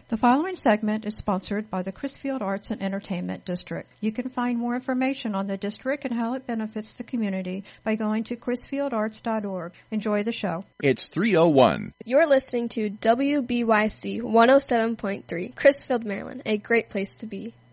The following segment is sponsored by the Crisfield Arts and Entertainment District. You can find more information on the district and how it benefits the community by going to crisfieldarts.org. Enjoy the show. It's 3:01. You're listening to WBYC 107.3, Crisfield, Maryland, a great place to be.